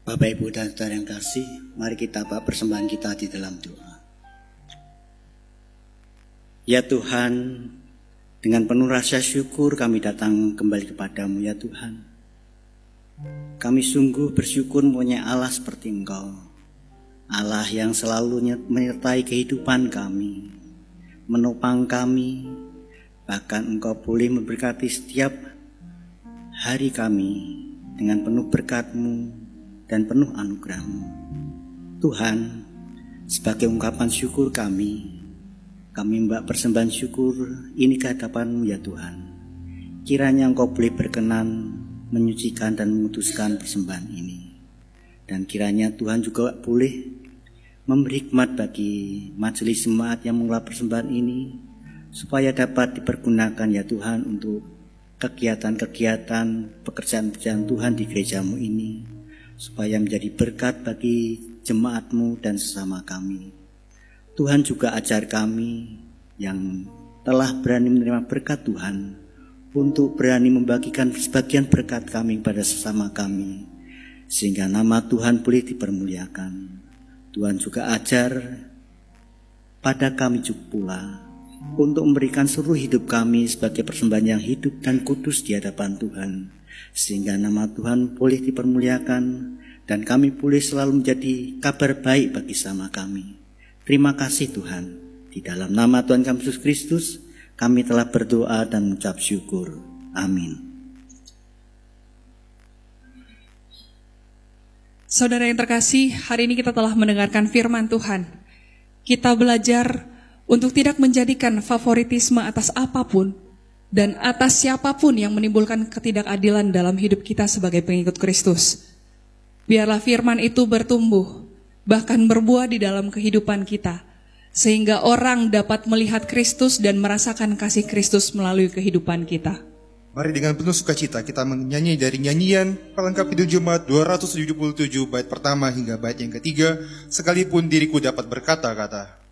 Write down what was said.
Bapak, Ibu, dan saudara yang kasih, mari kita bawa persembahan kita di dalam doa. Ya Tuhan, dengan penuh rasa syukur kami datang kembali kepadamu ya Tuhan. Kami sungguh bersyukur mempunyai Allah seperti Engkau, Allah yang selalu menyertai kehidupan kami, menopang kami, bahkan Engkau boleh memberkati setiap hari kami dengan penuh berkat-Mu dan penuh anugerah-Mu. Tuhan, sebagai ungkapan syukur kami membawa persembahan syukur ini ke hadapan-Mu ya Tuhan. Kiranya Engkau boleh berkenan menyucikan dan memutuskan persembahan ini. Dan kiranya Tuhan juga boleh memberi hikmat bagi majelis jemaat yang mengelola persembahan ini, supaya dapat dipergunakan ya Tuhan untuk kegiatan-kegiatan pekerjaan-pekerjaan Tuhan di gereja-Mu ini, supaya menjadi berkat bagi jemaat-Mu dan sesama kami. Tuhan juga ajar kami yang telah berani menerima berkat Tuhan untuk berani membagikan sebagian berkat kami kepada sesama kami, sehingga nama Tuhan boleh dipermuliakan. Tuhan juga ajar pada kami juga pula untuk memberikan seluruh hidup kami sebagai persembahan yang hidup dan kudus di hadapan Tuhan, sehingga nama Tuhan boleh dipermuliakan dan kami boleh selalu menjadi kabar baik bagi sesama kami. Terima kasih Tuhan. Di dalam nama Tuhan kami Yesus Kristus, kami telah berdoa dan mengucap syukur. Amin. Saudara yang terkasih, hari ini kita telah mendengarkan firman Tuhan. Kita belajar untuk tidak menjadikan favoritisme atas apapun dan atas siapapun yang menimbulkan ketidakadilan dalam hidup kita sebagai pengikut Kristus. Biarlah firman itu bertumbuh, bahkan berbuah di dalam kehidupan kita, sehingga orang dapat melihat Kristus dan merasakan kasih Kristus melalui kehidupan kita. Mari dengan penuh sukacita kita menyanyi dari nyanyian pelengkap hidup jemaat 277 bait pertama hingga bait yang ketiga, sekalipun diriku dapat berkata-kata.